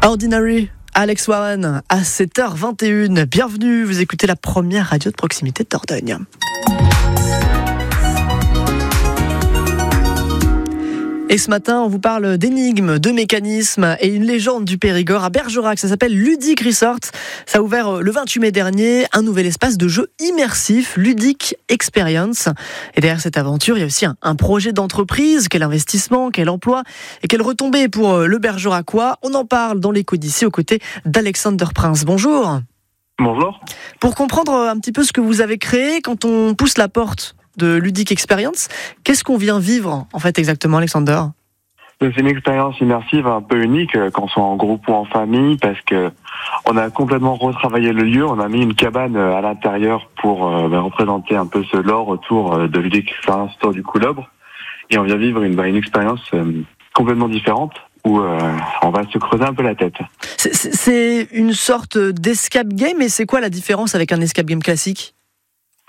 Ordinary, Alex Warren, à 7h21. Bienvenue, vous écoutez la première radio de proximité de Dordogne. Et ce matin, on vous parle d'énigmes, de mécanismes et une légende du Périgord à Bergerac. Ça s'appelle Ludic Resort. Ça a ouvert le 28 mai dernier un nouvel espace de jeu immersif, Ludic Experience. Et derrière cette aventure, il y a aussi un projet d'entreprise. Quel investissement, quel emploi et quelle retombée pour le Bergeracois. On en parle dans l'écho d'ici aux côtés d'Alexander Prince. Bonjour. Bonjour. Pour comprendre un petit peu ce que vous avez créé, quand on pousse la porte de Ludic Experience, qu'est-ce qu'on vient vivre en fait exactement, Alexander ? C'est une expérience immersive un peu unique quand on soit en groupe ou en famille, parce que on a complètement retravaillé le lieu. On a mis une cabane à l'intérieur pour représenter un peu ce lore autour de Ludic Experience autour du Coulobre, et on vient vivre une expérience complètement différente où on va se creuser un peu la tête. C'est une sorte d'escape game, mais c'est quoi la différence avec un escape game classique ?